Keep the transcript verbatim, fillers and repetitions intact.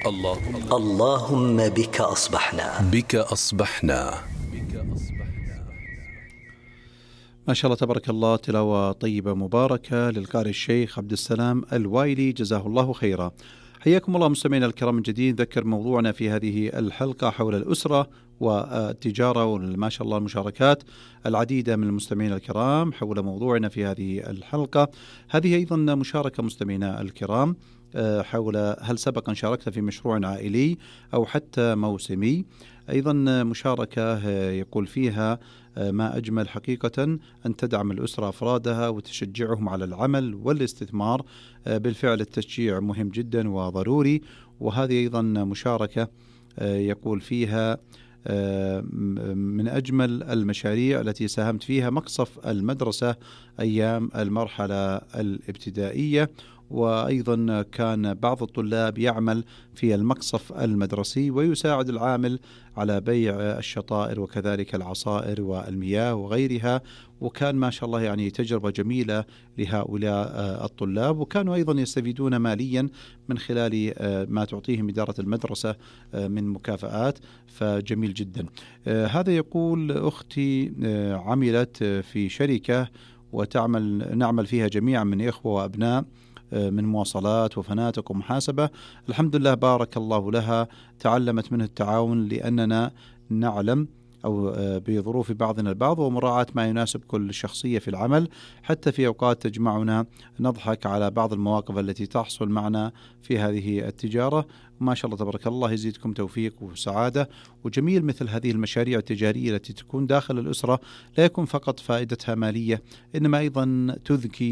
اللهم اللهم بك أصبحنا بك أصبحنا. ما شاء الله تبارك الله، تلاوة طيبة مباركة للقارئ الشيخ عبد السلام الوايلي، جزاه الله خيرا. حياكم الله مستمعينا الكرام من جديد. ذكر موضوعنا في هذه الحلقة حول الأسرة والتجارة، وما شاء الله المشاركات العديدة من المستمعين الكرام حول موضوعنا في هذه الحلقة. هذه أيضا مشاركة مستمعينا الكرام حول هل سبق أن شاركت في مشروع عائلي أو حتى موسمي. أيضا مشاركة يقول فيها ما أجمل حقيقة أن تدعم الأسرة أفرادها وتشجعهم على العمل والاستثمار. بالفعل التشجيع مهم جدا وضروري. وهذه أيضا مشاركة يقول فيها من أجمل المشاريع التي ساهمت فيها مقصف المدرسة أيام المرحلة الابتدائية، وأيضا كان بعض الطلاب يعمل في المقصف المدرسي ويساعد العامل على بيع الشطائر وكذلك العصائر والمياه وغيرها. وكان ما شاء الله يعني تجربة جميلة لهؤلاء الطلاب، وكانوا أيضا يستفيدون ماليا من خلال ما تعطيهم إدارة المدرسة من مكافآت، فجميل جدا. هذا يقول أختي عملت في شركة وتعمل نعمل فيها جميعا من إخوة وأبناء من مواصلات وفنادق ومحاسبة. الحمد لله بارك الله لها، تعلمت منه التعاون لأننا نعلم أو بظروف بعضنا البعض ومراعاة ما يناسب كل شخصية في العمل. حتى في أوقات تجمعنا نضحك على بعض المواقف التي تحصل معنا في هذه التجارة. ما شاء الله تبارك الله، يزيدكم توفيق وسعادة. وجميل مثل هذه المشاريع التجارية التي تكون داخل الأسرة لا يكون فقط فائدتها مالية، إنما أيضا تذكي